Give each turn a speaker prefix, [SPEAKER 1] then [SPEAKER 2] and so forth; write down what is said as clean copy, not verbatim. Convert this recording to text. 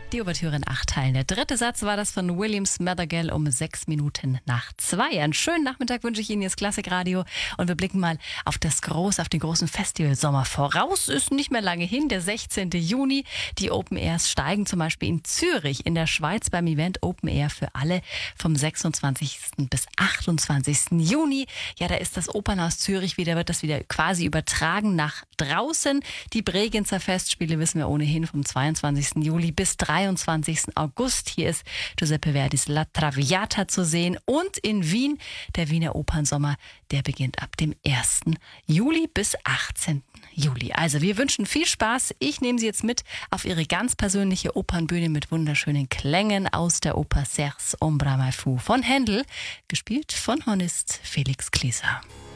[SPEAKER 1] Die Ouvertüre in 8 Teilen. Der dritte Satz war das von William Smathergall um 6:06. Einen schönen Nachmittag wünsche ich Ihnen, jetzt Klassikradio. Und wir blicken mal auf den großen Festivalsommer voraus. Ist nicht mehr lange hin, der 16. Juni. Die Open Airs steigen zum Beispiel in Zürich in der Schweiz beim Event Open Air für alle vom 26. bis 28. Juni. Ja, da ist das Opernhaus Zürich wieder, wird das wieder quasi übertragen nach draußen. Die Bregenzer Festspiele wissen wir ohnehin vom 22. Juli bis 23. August. Hier ist Giuseppe Verdis La Traviata zu sehen. Und in Wien, der Wiener Opernsommer, der beginnt ab dem 1. Juli bis 18. Juli. Also wir wünschen viel Spaß. Ich nehme Sie jetzt mit auf Ihre ganz persönliche Opernbühne mit wunderschönen Klängen aus der Oper Serse Ombra Mai Fu von Händel, gespielt von Hornist Felix Klieser.